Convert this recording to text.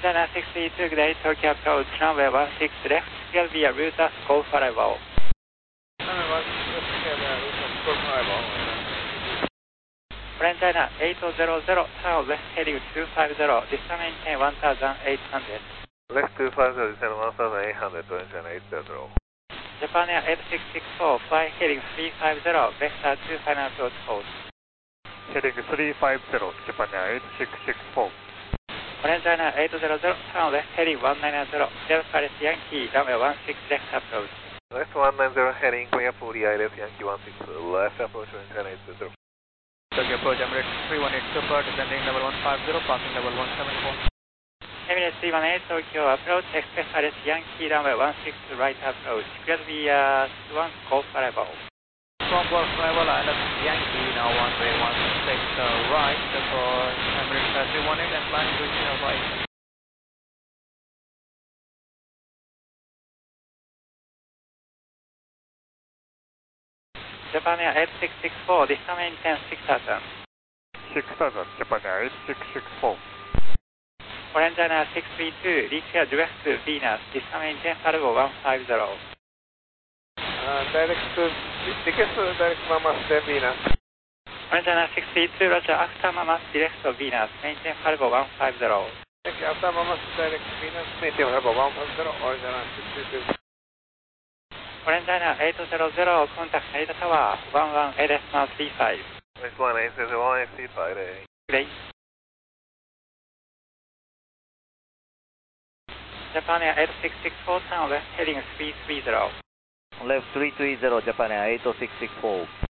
China 62 good day, Tokyo approach, runway 16 left, will be a route as go for arrival. French China 800, turn left heading 250, distance maintain 1800. Left 250, descend 1800, French China 800. Japan Air 8664, fly heading 350, vector 2 final approach hold. Heading 350, Japan Air 8664. French China 800, turn left heading 190, Delta Paris Yankee, runway 16 left approach. Left 190 heading, clear for the ILS Yankee 16, left approach French China 800. Tokyo approach Emirates 318 Super, descending level 150, passing level 174. Emirates 318 Tokyo approach, Express Paris Yankee, runway 16 right approach, will be 1 go for arrival. From Golf arrival, ILS Yankee, now runway 16 right for Emirates 318 and flying to China right. Japan Air 8664, distance maintain 6000. 6000, Japan Air 8664. French China 632, reach direct to Venus, distance maintain Fargo 150. Direct Mama Venus. French China 632, Roger, after Mama direct to Venus, maintain Fargo 150. Thank you, after Mama direct Venus, maintain Fargo 150, Oregon 632. French China 800, contact Narita Tower, 11LS135. Next one, 801XC5, Great. Japan Air 8664, turn left heading 330. Left 330, Japan Air 8664.